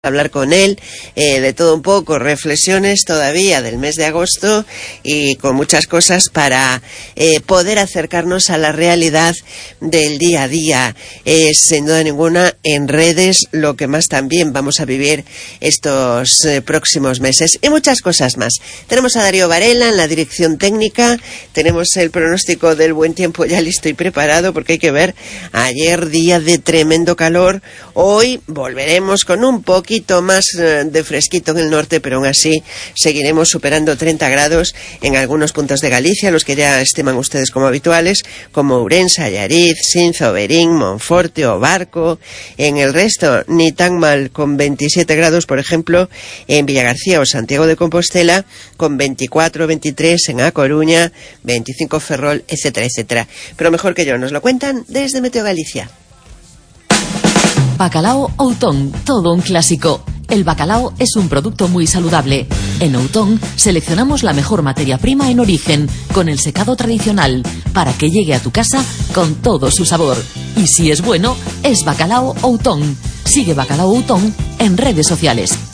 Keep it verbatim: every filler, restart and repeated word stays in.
hablar con él eh, de todo un poco, reflexiones todavía del mes de agosto y con muchas cosas para eh, poder acercarnos a la realidad del día a día. Es sin duda ninguna en redes lo que más también vamos a vivir estos eh, próximos meses y muchas cosas más. Tenemos a Darío Varela en la dirección técnica, tenemos el pronóstico del buen tiempo ya listo y preparado porque hay que ver, ayer día de tremendo calor, hoy volveremos con un poquito más de fresquito en el norte, pero aún así seguiremos superando treinta grados en algunos puntos de Galicia, los que ya estiman ustedes como habituales, como Ourense, Allariz, Sinzo, Berín, Monforte o Barco. En el resto, ni tan mal, con veintisiete grados, por ejemplo, en Villagarcía o Santiago de Compostela, con veinticuatro, veintitrés en A Coruña, veinticinco Ferrol, etcétera, etcétera. Pero mejor que yo, nos lo cuentan desde Meteo Galicia. Bacalao Outón, todo un clásico. El bacalao es un producto muy saludable. En Outón seleccionamos la mejor materia prima en origen, con el secado tradicional, para que llegue a tu casa con todo su sabor. Y si es bueno, es Bacalao Outón. Sigue Bacalao Outón en redes sociales.